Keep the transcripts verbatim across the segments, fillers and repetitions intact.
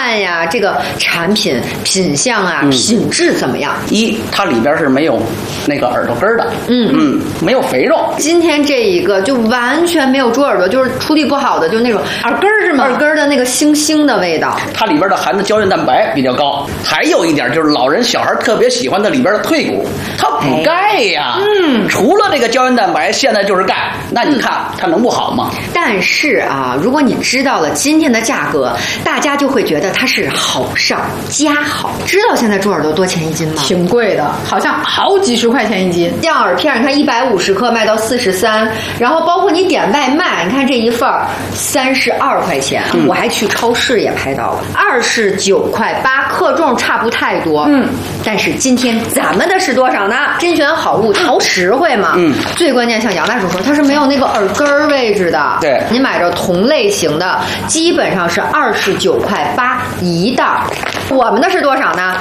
看呀，这个产品品相啊，嗯、品质怎么样？ 一，它里边是没有那个耳朵根的，嗯嗯，没有肥肉。 今天这一个就完全没有猪耳朵，就是处理不好的，就是那种耳根是吗？ 耳根的那个腥腥的味道。 它里边的含的胶原蛋白比较高，还有一点就是老人小孩特别喜欢的里边的退骨，它补钙呀。哎、嗯，除了这个胶原蛋白，现在就是钙，那你看、嗯、它能不好吗？ 但是啊，如果你知道了今天的价格，大家就会觉得它是好上加好。知道现在猪耳朵多钱一斤吗？ 挺贵的，好像好几十块钱一斤。 像耳片，你看一百五十克卖到四十三，然后包括你点外卖，你看这一份三十二块钱、嗯，我还去超市也拍到了二十九块八，克重差不太多。嗯，但是今天咱们的是多少呢？甄选好物，淘实惠嘛。嗯，最关键像杨大叔说，它是没有那个耳根位置的。 对， 你买着同类型的，基本上是二十九块八一袋。我们的是多少呢？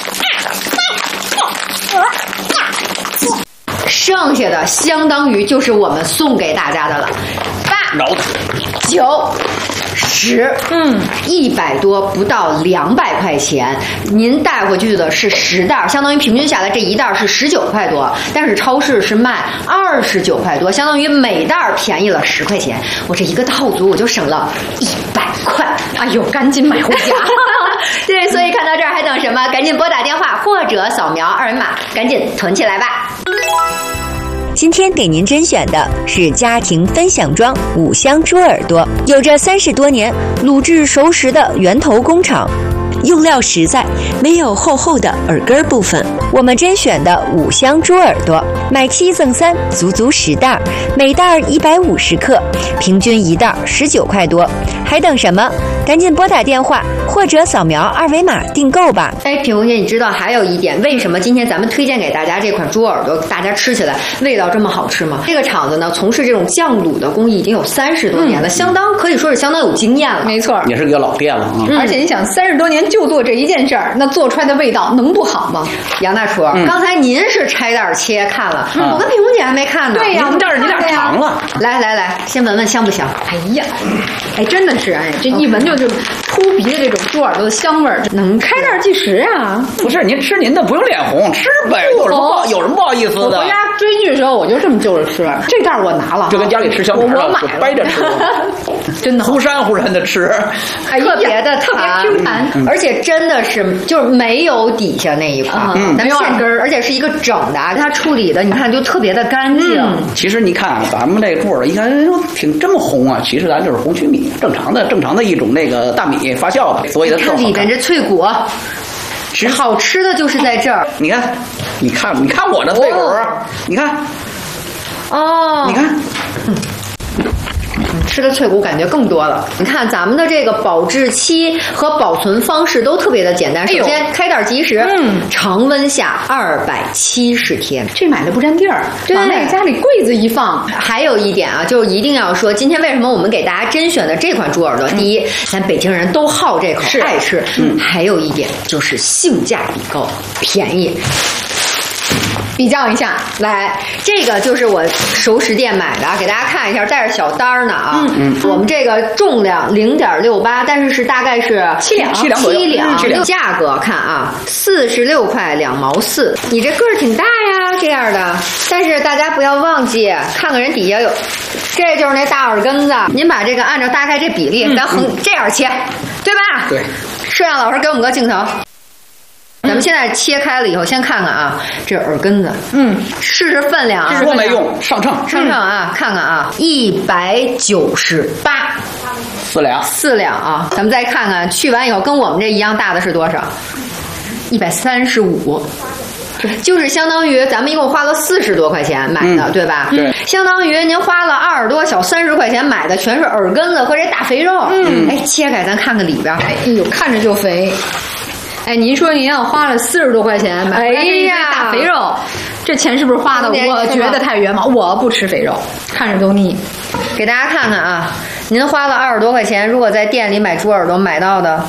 剩下的相当于就是我们送给大家的了，八、九、十，嗯，一百多不到两百块钱，您带回去的是十袋，相当于平均下来这一袋是十九块多，但是超市是卖二十九块多，相当于每袋便宜了十块钱。我这一个套组我就省了一百块， 哎呦，赶紧买回家！ 对，所以看到这儿还等什么？赶紧拨打电话或者扫描二维码，赶紧囤起来吧。 今天给您甄选的是家庭分享装五香猪耳朵，有着三十多年卤制熟食的源头工厂，用料实在，没有厚厚的耳根部分。我们甄选的五香猪耳朵，买七赠三，足足十袋，每袋一百五十克，平均一袋十九块多。还等什么？赶紧拨打电话或者扫描二维码订购吧。 哎，品红姐，你知道还有一点，为什么今天咱们推荐给大家这款猪耳朵，大家吃起来味道这么好吃吗？这个厂子呢，从事这种酱卤的工艺已经有三十多年了、嗯，相当可以说是相当有经验了。 没错， 也是个老店了。 嗯，而且你想，三十多年就做这一件事儿，那做出来的味道能不好吗？ 杨大厨，嗯、刚才您是拆袋切看了、嗯，我跟品红姐还没看呢。 对呀、啊， 但是你俩尝了。 来来来，先闻闻香不香？ 哎呀，哎，真的是哎，这一闻就就扑鼻的这种猪耳朵的香味儿，能开袋计时啊！ 不是，您吃您的，不用脸红，吃呗，有什么不好、哦、有什么不好意思的？ 我回家追剧的时候，我就这么就着吃，这袋我拿了， 就跟家里吃香肠我买了， 掰着吃， 真的忽闪忽然的吃， 哎，特别的特别 Q 弹、 嗯，而且真的是就是没有底下那一块， 嗯， 没有耳根，而且是一个整的，它处理的你看就特别的干净、嗯。 其实你看啊，咱们这个猪耳一看挺这么红啊，其实咱就是红曲米，正常的正常的一种那个大米发酵的，所以它它里边这脆骨。好吃的就是在这儿， 你看，你看，你看我的脆骨、哦，你看， 哦， 你看， 嗯，吃的脆骨感觉更多了。你看咱们的这个保质期和保存方式都特别的简单。首先开袋即食，嗯，常温下二百七十天， 这买的不占地儿，往那个家里柜子一放。 还有一点啊，就是一定要说，今天为什么我们给大家甄选的这款猪耳朵？嗯、第一，咱北京人都好这口，爱吃。嗯，还有一点就是性价比高，便宜。比较一下，来，这个就是我熟食店买的，给大家看一下，带着小单呢啊。嗯嗯。我们这个重量零点六八，但是是大概是七两， 七两左右。 七两，七两。价格看啊，四十六块两毛四。你这个儿挺大呀，这样的。但是大家不要忘记，看看人底下有，这就是那大耳根子。您把这个按照大概这比例，咱横、嗯、这样切，对吧？ 对。 摄像老师给我们个镜头。咱们现在切开了以后，先看看啊，这耳根子，嗯，试试分量啊， 说没用，上秤， 上秤啊，看看啊，一百九十八， 四两， 四两啊，咱们再看看，去完以后跟我们这一样大的是多少？一百三十五。就是相当于咱们一共花了四十多块钱买的、嗯，对吧？ 对， 相当于您花了二十多小三十块钱买的全是耳根子和这大肥肉。嗯，哎，切开咱看看里边， 哎呦，看着就肥。哎，您说您要花了四十多块钱买这大大肥肉，这钱是不是花的？我觉得太冤枉，我不吃肥肉，看着都腻。 给大家看看啊，您花了二十多块钱，如果在店里买猪耳朵买到的大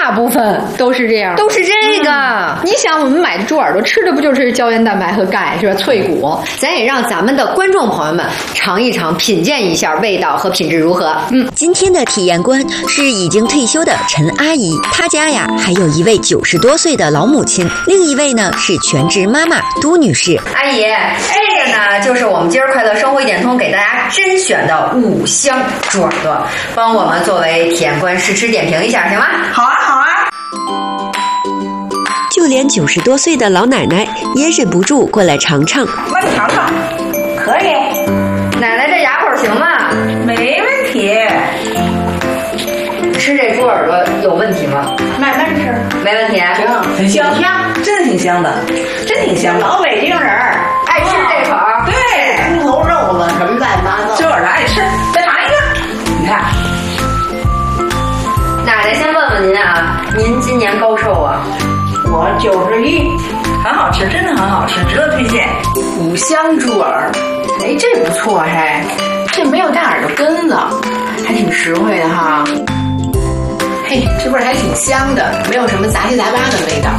大部分都是这样， 都是这个。 嗯、你想，我们买的猪耳朵吃的不就是胶原蛋白和钙，是吧？脆骨， 咱也让咱们的观众朋友们尝一尝，品鉴一下味道和品质如何。 嗯，今天的体验官是已经退休的陈阿姨，她家呀还有一位九十多岁的老母亲，另一位呢是全职妈妈都女士。 阿姨，这个呢就是我们今儿快乐生活一点通给大家甄选的五香猪耳朵，帮我们作为体验官试吃点评一下，行吗？ 好啊，好啊。 就连九十多岁的老奶奶也忍不住过来尝尝。 那你尝尝，可以。 奶奶这牙口行吗？ 没问题。 吃这猪耳朵有问题吗？ 慢慢吃， 没问题。 行，香香，真挺香的，真挺香的。老北京人爱吃这口， 对，猪头肉子什么乱七八糟，这人爱吃。再尝一个，你看。 奶奶先问问您啊，您今年高寿啊？ 我九十一，很好吃，真的很好吃，值得推荐。五香猪耳，哎，这不错嘿，这没有大耳朵根子，还挺实惠的哈。嘿，这味儿还挺香的，没有什么杂七杂八的味道，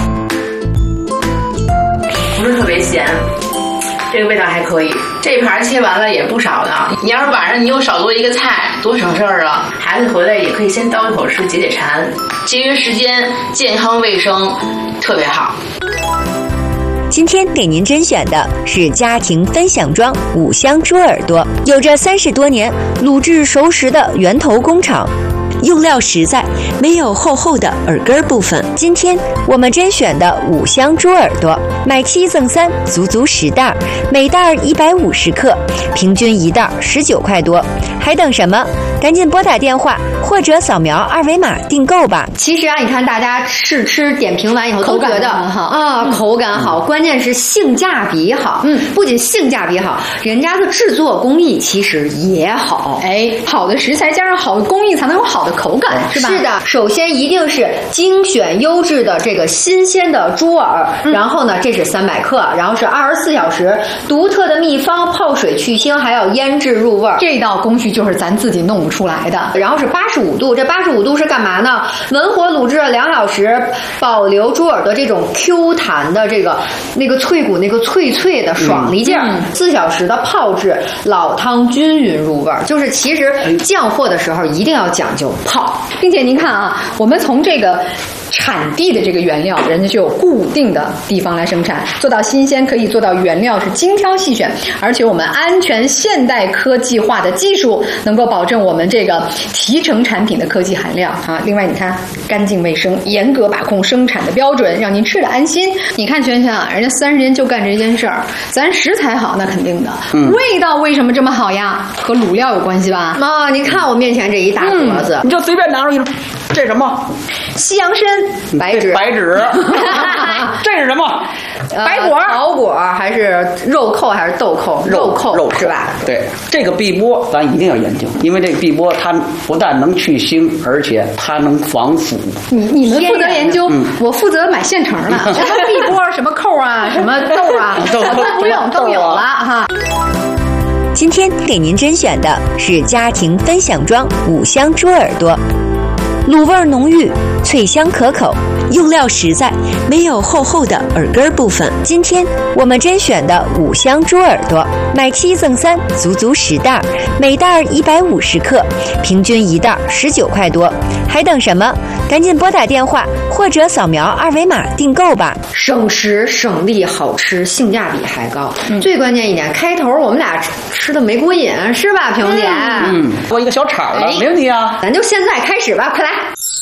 不是特别咸，这个味道还可以。这盘切完了也不少呢，你要是晚上你又少做一个菜，多省事儿啊！孩子回来也可以先叨一口吃，解解馋，节约时间，健康卫生，特别好。 今天给您甄选的是家庭分享装五香猪耳朵，有着三十多年卤制熟食的源头工厂。用料实在，没有厚厚的耳根部分。今天我们甄选的五香猪耳朵，买七赠三，足足十袋，每袋一百五十克，平均一袋十九块多。还等什么？赶紧拨打电话或者扫描二维码订购吧。 其实啊，你看大家试吃点评完以后都觉得好啊，嗯、口感好，关键是性价比好。嗯，不仅性价比好，人家的制作工艺其实也好。 哎，好的食材加上好的工艺，才能有好的口感，是吧？ 是的，首先一定是精选优质的这个新鲜的猪耳，嗯、然后呢，这是三百克，然后是二十四小时，独特的秘方，泡水去腥，还要腌制入味儿。 这道工序就是咱自己弄不出来的。 然后是八十五度，这八十五度是干嘛呢？文火卤制了两小时，保留猪耳朵这种 Q 弹的这个那个脆骨那个脆脆的爽利劲儿。四、嗯、小时的泡制，老汤均匀入味儿。就是其实酱货的时候一定要讲究泡， 并且您看啊，我们从这个产地的这个原料，人家就有固定的地方来生产，做到新鲜，可以做到原料是精挑细选，而且我们安全现代科技化的技术能够保证我们这个提成产品的科技含量啊。另外你看干净卫生，严格把控生产的标准，让您吃得安心。你看全全啊，人家三十年就干这件事儿，咱食材好那肯定的，嗯、味道为什么这么好呀？和卤料有关系吧？ 啊，您看我面前这一大盒子， 嗯、你就随便拿出去，这什么？ 西洋参、 白芷、 白芷，这是什么？ 白果、桃果还是肉蔻还是豆蔻？肉蔻肉是吧？ 对，这个碧波咱一定要研究，因为这个碧波它不但能去腥，而且它能防腐。 你你们负责研究，嗯、我负责买现成的，什么碧波、什么蔻啊、什么豆啊，都不用，都有了哈。 今天给您甄选的是家庭分享装五香猪耳朵。卤味浓郁，脆香可口，用料实在，没有厚厚的耳根部分。今天我们甄选的五香猪耳朵，买七赠三，足足十袋，每袋一百五十克，平均一袋十九块多。还等什么？赶紧拨打电话或者扫描二维码订购吧。 省时省力，好吃，性价比还高。嗯、最关键一点，开头我们俩吃的没过瘾，是吧，萍姐？ 嗯，做一个小炒了，哎、没问题啊。 咱就现在开始吧，快来。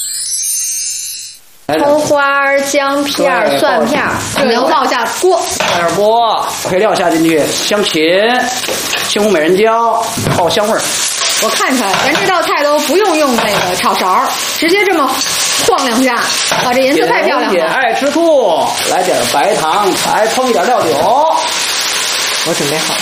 葱花、姜片、蒜片， 这能放下锅， 放点锅，配料下进去，香芹、西红柿美人椒，爆香味儿。 我看看，咱这道菜都不用用那个炒勺，直接这么晃两下，哇，这颜色太漂亮了。 也爱吃醋，来点白糖，还冲一点料酒。 我准备好了。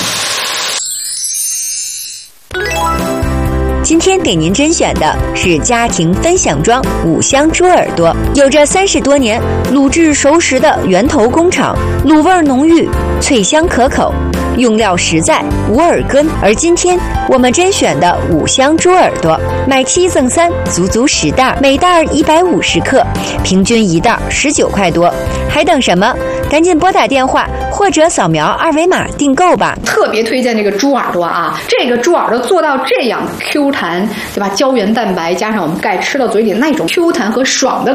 今天给您甄选的是家庭分享装五香猪耳朵，有着三十多年卤制熟食的源头工厂，卤味浓郁， 脆香可口，用料实在，无耳根。而今天我们甄选的五香猪耳朵，买七赠三，足足十袋，每袋一百五十克，平均一袋十九块多。还等什么？赶紧拨打电话或者扫描二维码订购吧。 特别推荐这个猪耳朵啊，这个猪耳朵做到这样 Q 弹，对吧？胶原蛋白加上我们钙吃到嘴里那种 Q 弹和爽的